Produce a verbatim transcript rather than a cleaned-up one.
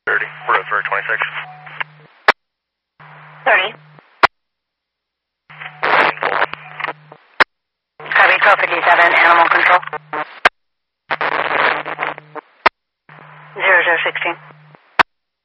thirty, road for twenty-six. thirty. Copy, twelve fifty-seven, animal control. zero zero sixteen.